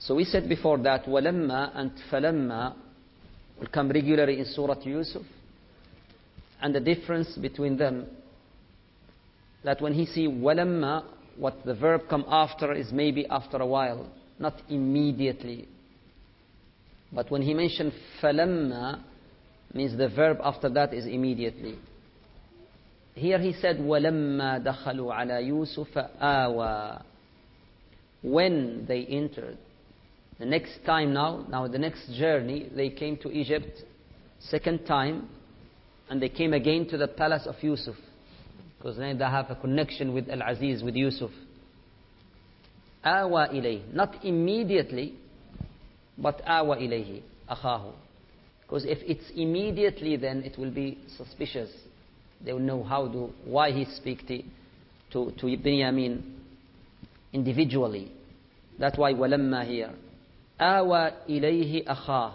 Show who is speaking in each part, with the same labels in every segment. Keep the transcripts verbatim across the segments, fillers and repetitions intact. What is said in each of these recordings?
Speaker 1: So we said before that walamma and falamma will come regularly in Surah Yusuf, and the difference between them, that when he see walamma, what the verb come after is maybe after a while, not immediately. But when he mentioned falamma, means the verb after that is immediately. Here he said walamma dakhalu ala Yusuf awa, when they entered. The next time now, now the next journey, they came to Egypt second time, and they came again to the palace of Yusuf, because then they have a connection with Al-Aziz, with Yusuf. Awa ilayhi, not immediately, but awa ilayhi, akhahu. Because if it's immediately, then it will be suspicious. They will know how to, why he speak to, to, to Binyamin individually. That's why walamma here. Awa ilayhi akhah.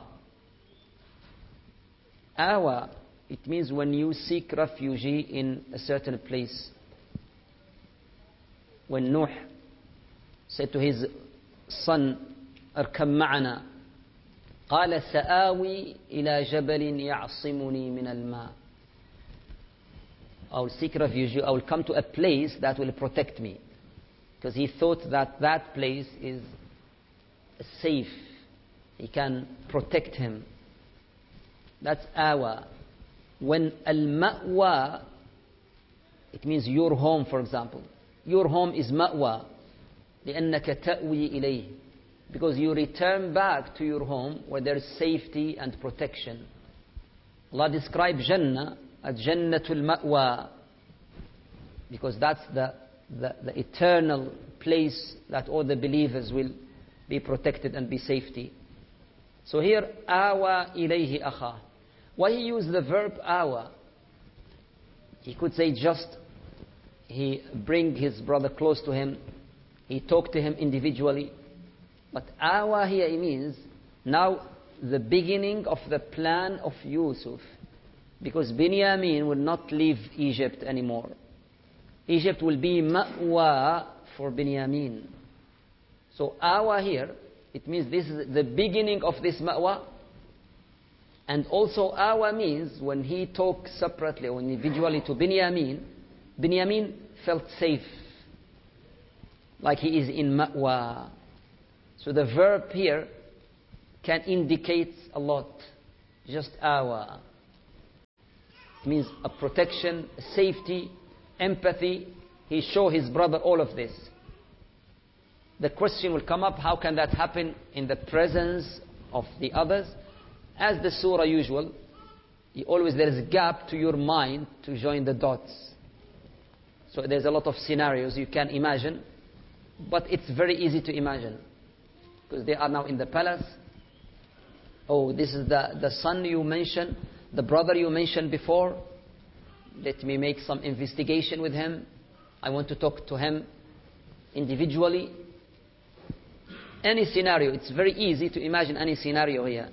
Speaker 1: Awa, it means when you seek refuge in a certain place. When Nuh said to his son, Arkam ma'ana, قال سآوي إلى جبل يعصمني من الماء. I will seek refuge, I will come to a place that will protect me. Because he thought that that place is safe. He can protect him. That's awa. When al-ma'wa, it means your home, for example. Your home is ma'wa. لأنك تأوي إليه. Because you return back to your home where there is safety and protection. Allah described Jannah as Jannatul Ma'wa, because that's the, the, the eternal place that all the believers will be protected and be safety. So here, awa ilayhi akha. Why he used the verb awa? He could say just he bring his brother close to him, he talked to him individually. But awa here means now the beginning of the plan of Yusuf, because Binyamin will not leave Egypt anymore. Egypt will be ma'wa for Binyamin. So awa here, it means this is the beginning of this ma'wa. And also awa means when he talked separately or individually to Binyamin, Binyamin felt safe, like he is in ma'wa. So the verb here can indicate a lot. Just awa. It means a protection, safety, empathy. He showed his brother all of this. The question will come up, how can that happen in the presence of the others? As the surah usual, you always there is a gap to your mind to join the dots. So there's a lot of scenarios you can imagine, but it's very easy to imagine. Because they are now in the palace. Oh, this is the, the son you mentioned, the brother you mentioned before. Let me make some investigation with him. I want to talk to him individually. Any scenario, it's very easy to imagine any scenario here.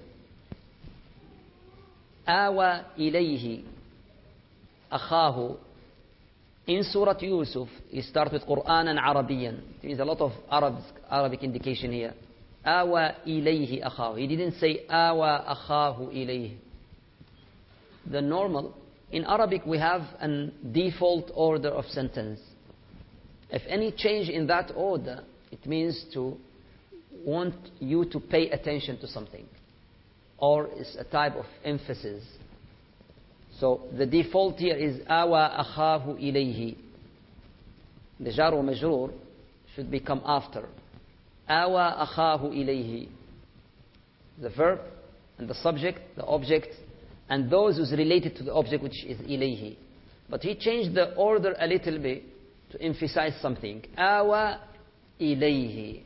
Speaker 1: Awa ilayhi akhahu. In Surah Yusuf, he starts with Quran and Arabian. There is a lot of Arabs, Arabic indication here. Awa ilayhi akhahu. He didn't say awa akhahu ilayhi. The normal, in Arabic we have a default order of sentence. If any change in that order, it means to want you to pay attention to something, or it's a type of emphasis. So the default here is awa akhahu ilayhi. The jar wa majroor should become after. Awa akhahu ilayhi. The verb and the subject, the object, and those who's related to the object, which is ilayhi. But he changed the order a little bit to emphasize something. Awa ilayhi.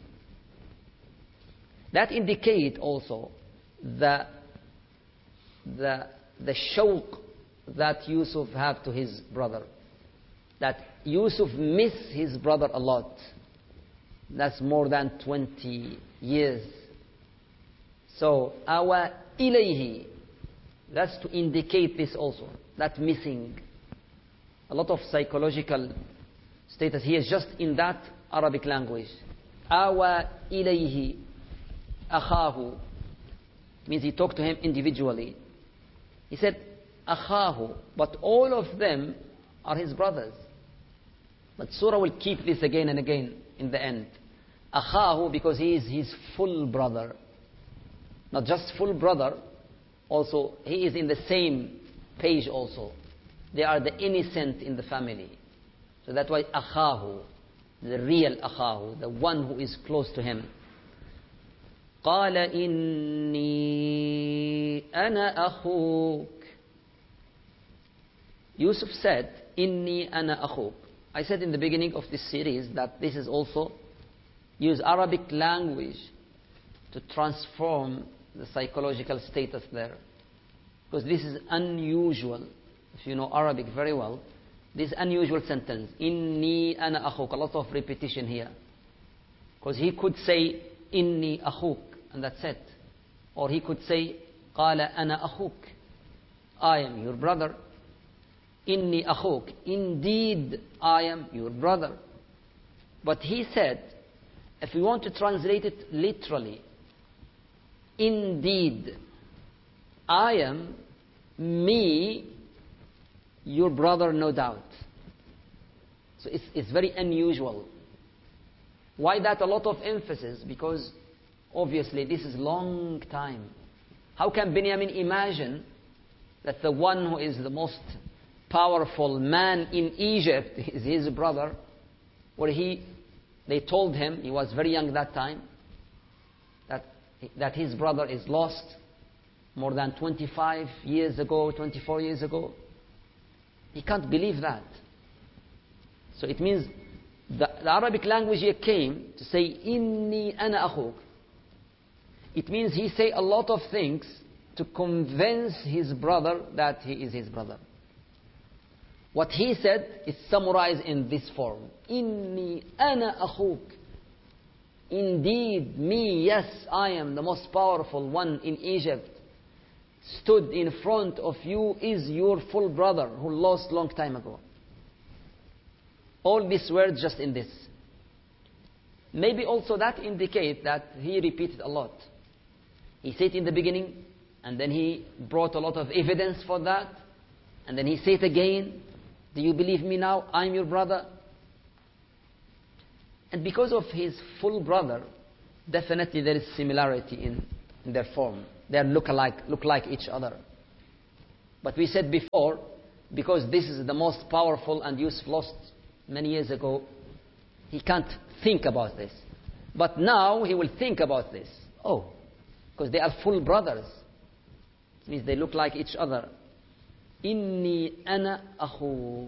Speaker 1: That indicates also the, the, the shawq that Yusuf had to his brother. That Yusuf missed his brother a lot. That's more than twenty years. So, awa ilayhi. That's to indicate this also. That missing. A lot of psychological status here just in that Arabic language. Awa ilayhi. أخاه means he talked to him individually. He said أخاه, but all of them are his brothers. But Surah will keep this again and again in the end. أخاه, because he is his full brother. Not just full brother, also he is in the same page also. They are the innocent in the family. So that's why أخاه, the real أخاه, the one who is close to him. قال إني أنا أخوك. Yusuf said, إني أنا أخوك. I said in the beginning of this series that this is also use Arabic language to transform the psychological status there. Because this is unusual. If you know Arabic very well, this unusual sentence, إني أنا أخوك, a lot of repetition here. Because he could say, إني أخوك, and that's it. Or he could say, قال أنا أخوك, I am your brother. إني أخوك, indeed I am your brother. But he said, if we want to translate it literally, indeed I am, me, your brother, no doubt. So it's, it's very unusual. Why that a lot of emphasis? Because obviously this is long time. How can Binyamin imagine that the one who is the most powerful man in Egypt is his brother? Where he, they told him, he was very young that time, that, that his brother is lost more than twenty-five years ago, twenty-four years ago. He can't believe that. So it means the, the Arabic language here came to say, Inni ana akhuk. It means he say a lot of things to convince his brother that he is his brother. What he said is summarized in this form. Inni ana akhuk. Indeed, me, yes, I am the most powerful one in Egypt. Stood in front of you is your full brother who lost long time ago. All these words just in this. Maybe also that indicate that he repeated a lot. He said in the beginning, and then he brought a lot of evidence for that, and then he said again, do you believe me now? I'm your brother. And because of his full brother, definitely there is similarity in, in their form. They look alike, look like each other. But we said before, because this is the most powerful and Yusuf lost many years ago, he can't think about this. But now he will think about this. Oh, because they are full brothers. It means they look like each other. Inni ana akhuk.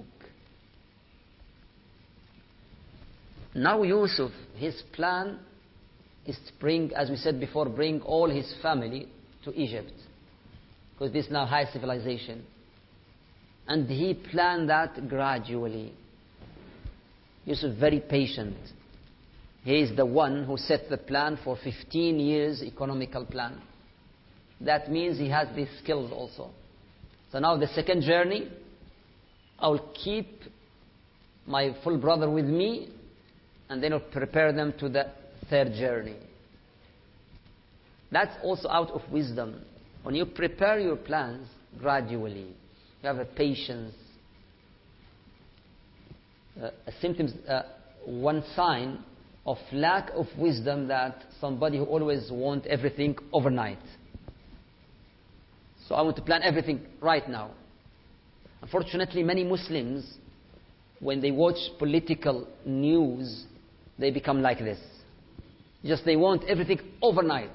Speaker 1: Now Yusuf, his plan is to bring, as we said before, bring all his family to Egypt. Because this is now high civilization. And he planned that gradually. Yusuf very patient. He is the one who set the plan for fifteen years economical plan. That means he has these skills also. So now the second journey, I will keep my full brother with me, and then I'll prepare them to the third journey. That's also out of wisdom. When you prepare your plans gradually, you have a patience. Uh, a symptoms, uh, one sign of lack of wisdom that somebody who always wants everything overnight. So I want to plan everything right now. Unfortunately, many Muslims, when they watch political news, they become like this. Just they want everything overnight.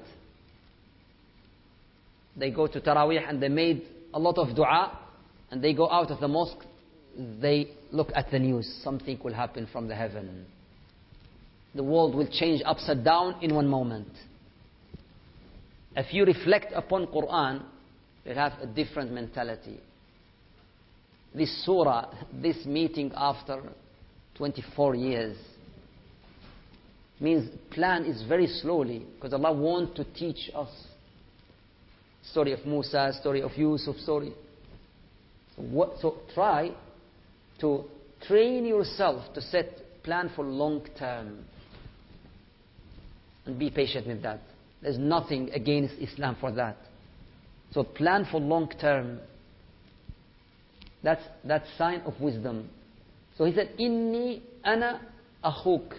Speaker 1: They go to Taraweeh and they made a lot of dua, and they go out of the mosque, they look at the news. Something will happen from the heaven. The world will change upside down in one moment. If you reflect upon Quran, you have a different mentality. This surah, this meeting after twenty-four years, means plan is very slowly, because Allah wants to teach us. Story of Musa, story of Yusuf, story. So, what, so try to train yourself to set plan for long term. And be patient with that. There's nothing against Islam for that. So plan for long term. That's that sign of wisdom. So he said, Inni ana akhuk.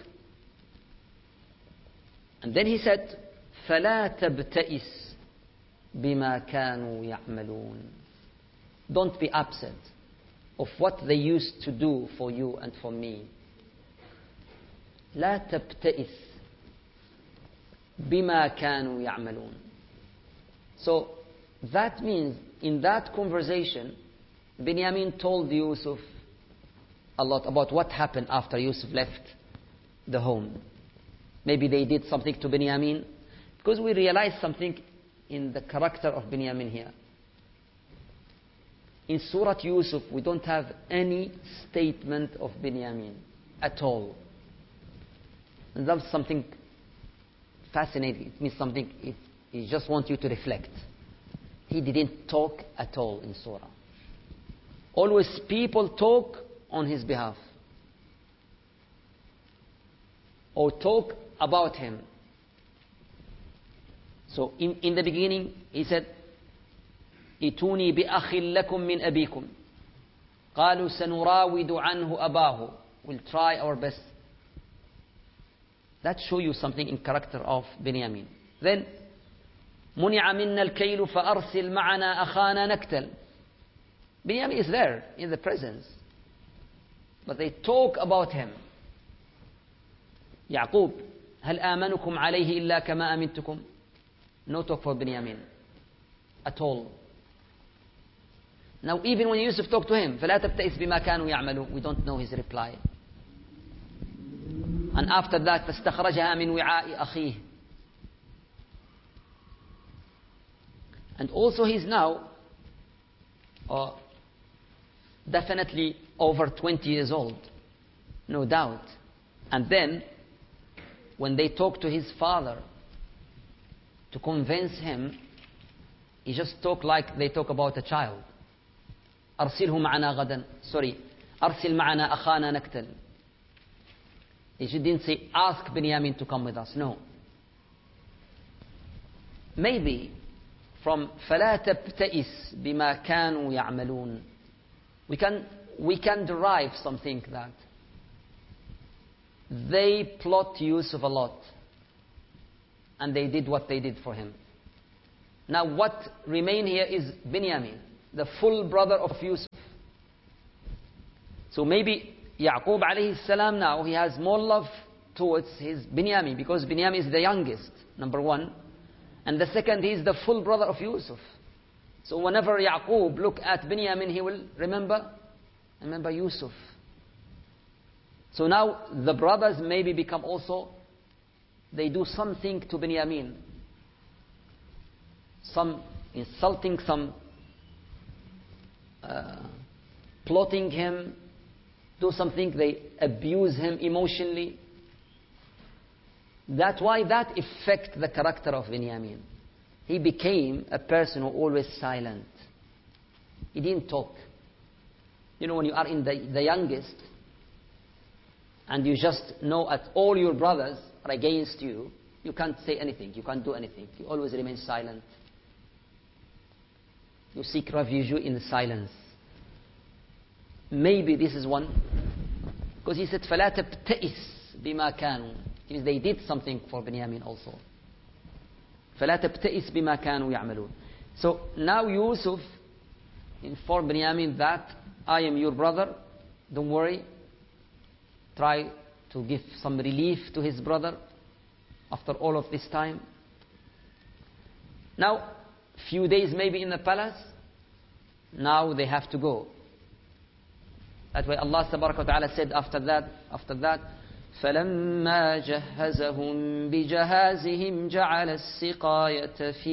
Speaker 1: And then he said, فَلَا تَبْتَئِسْ بِمَا كَانُوا يَعْمَلُونَ. Don't be upset of what they used to do for you and for me. لا تبتئس بما كانوا يعملون. So that means in that conversation, Binyamin told Yusuf a lot about what happened after Yusuf left the home. Maybe they did something to Binyamin, because we realize something in the character of Binyamin here. In Surah Yusuf, we don't have any statement of Binyamin at all. And that's something fascinating. It means something, it, it just wants you to reflect. He didn't talk at all in Surah. Always people talk on his behalf, or talk about him. So in, in the beginning, he said, ائتوني بأخ لكم من أبيكم قالوا سنراود عنه أباه. We'll try our best. That shows you something in character of Binyamin. Then منع منا الكيل فأرسل معنا أخانا نكتل. Binyamin is there in the presence, but they talk about him. يعقوب هل آمنكم عليه إلا كما أمنتكم. No talk for Binyamin at all. Now even when Yusuf talked to him, فلا تبتئس بما كانوا يعملون, we don't know his reply. And after that, فاستخرجها من وعاء أخيه. And also he's now uh, definitely over twenty years old, no doubt. And then when they talk to his father to convince him, he just talk like they talk about a child. أرسله معنا غدا. Sorry, أرسل معنا أخانا نكتل. He didn't say, ask Binyamin to come with us. No. Maybe from فلا تبتئس بما كانوا يعملون, we can we can derive something that they plot Yusuf a lot, and they did what they did for him. Now what remain here is Binyamin, the full brother of Yusuf. So maybe Yaqub alayhi salam now, he has more love towards his Binyamin, because Binyamin is the youngest, number one. And the second, he is the full brother of Yusuf. So whenever Yaqub look at Binyamin, he will remember, remember Yusuf. So now the brothers maybe become also, they do something to Binyamin. Some insulting, some uh, plotting him, do something, they abuse him emotionally. That's why that affect the character of Binyamin. He became a person who always silent. He didn't talk. You know, when you are in the, the youngest, and you just know that all your brothers are against you, you can't say anything, you can't do anything. You always remain silent. You seek refuge in silence. Maybe this is one. Because he said, فَلَا تَبْتَئِسْ بِمَا كَانُوا. It means they did something for Binyamin also. فَلَا تَبْتَئِسْ بِمَا كَانُوا يَعْمَلُونَ. So now Yusuf informed Binyamin that I am your brother, don't worry. Try to give some relief to his brother after all of this time. Now, few days maybe in the palace, now they have to go. That way Allah Tabaraka wa Ta'ala said after that, after that, فَلَمَّا جَهَّزَهُمْ بِجَهَازِهِمْ جَعَلَ السِّقَايَةَ فِي